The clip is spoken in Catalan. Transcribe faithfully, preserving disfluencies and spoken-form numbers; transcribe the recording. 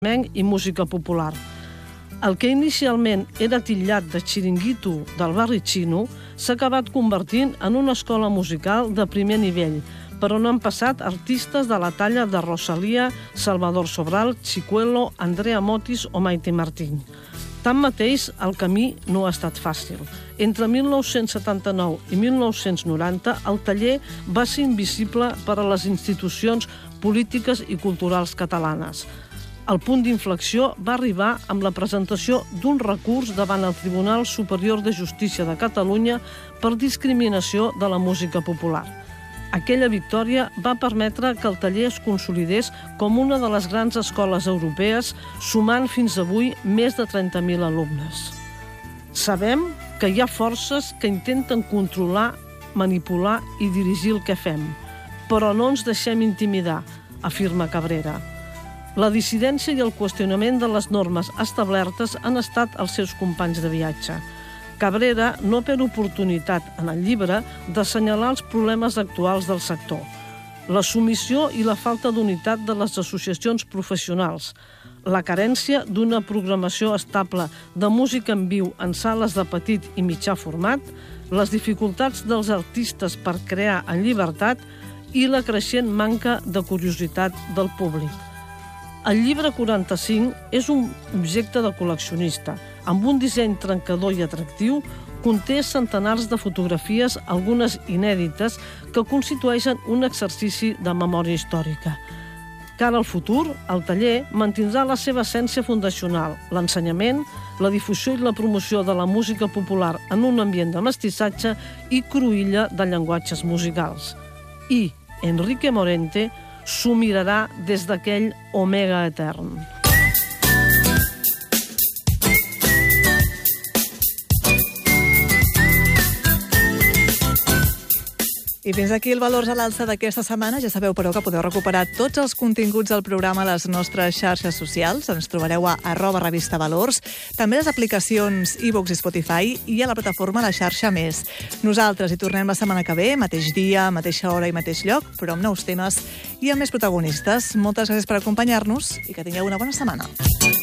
i música popular. El que inicialment era titllat de xiringuito del barri xino s'ha acabat convertint en una escola musical de primer nivell, per on han passat artistes de la talla de Rosalía, Salvador Sobral, Chicuelo, Andrea Motis o Maite Martín. Tanmateix, el camí no ha estat fàcil. Entre mil nou-cents setanta-nou i mil nou-cents noranta, el taller va ser invisible per a les institucions polítiques i culturals catalanes. El punt d'inflexió va arribar amb la presentació d'un recurs davant el Tribunal Superior de Justícia de Catalunya per discriminació de la música popular. Aquella victòria va permetre que el taller es consolidés com una de les grans escoles europees, sumant fins avui més de trenta mil alumnes. Sabem que hi ha forces que intenten controlar, manipular i dirigir el que fem, però no ens deixem intimidar, afirma Cabrera. La dissidència i el qüestionament de les normes establertes han estat els seus companys de viatge. Cabrera no perd oportunitat en el llibre d'assenyalar els problemes actuals del sector. La submissió i la falta d'unitat de les associacions professionals, la carència d'una programació estable de música en viu en sales de petit i mitjà format, les dificultats dels artistes per crear en llibertat i la creixent manca de curiositat del públic. El llibre quaranta-cinc és un objecte de col·leccionista. Amb un disseny trencador i atractiu, conté centenars de fotografies, algunes inèdites, que constitueixen un exercici de memòria històrica. Cara al futur, el taller mantindrà la seva essència fundacional, l'ensenyament, la difusió i la promoció de la música popular en un ambient de mestissatge i cruïlla de llenguatges musicals. I Enrique Morente s'ho mirarà des d'aquell Omega etern. I fins aquí el Valors a l'Alça d'aquesta setmana. Ja sabeu, però, que podeu recuperar tots els continguts del programa a les nostres xarxes socials. Ens trobareu a arroba revista Valors, també a les aplicacions iVoox i Spotify i a la plataforma La Xarxa Més. Nosaltres hi tornem la setmana que ve, mateix dia, mateixa hora i mateix lloc, però amb nous temes i amb més protagonistes. Moltes gràcies per acompanyar-nos i que tingueu una bona setmana.